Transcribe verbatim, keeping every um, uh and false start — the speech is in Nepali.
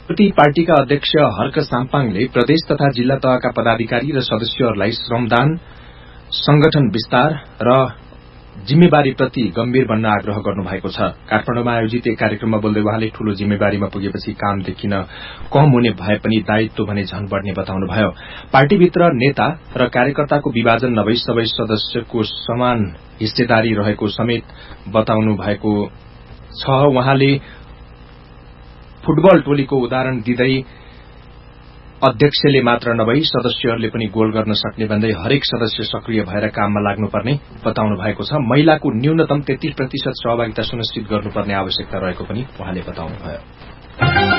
पार्टीका अध्यक्ष हर्क साम्पाङले प्रदेश तथा जिल्ला तहका पदाधिकारी र सदस्यहरूलाई श्रमदान, संगठन विस्तार र जिम्मेवारीप्रति गम्भीर बन्न आग्रह गर्नुभएको छ। काठमाडौँमा आयोजित एक कार्यक्रममा बोल्दै उहाँले ठूलो जिम्मेवारीमा पुगेपछि काम देखिन कम हुने भए पनि दायित्व भने झन बढ़ने बताउनुभयो। पार्टीभित्र नेता र कार्यकर्ताको विभाजन नभई सबै सदस्यको समान हिस्सेदारी रहेको समेत बताउनु भएको छ। उहाँले फुटबल टोलीको उदाहरण दिँदै अध्यक्षले मात्र नभई सदस्यहरूले पनि गोल गर्न सक्ने भन्दै हरेक सदस्य सक्रिय भएर काममा लाग्नुपर्ने बताउनु भएको छ। महिलाको न्यूनतम तेत्तीस प्रतिशत सहभागिता सुनिश्चित गर्नुपर्ने आवश्यकता रहेको पनि उहाँले बताउनुभयो।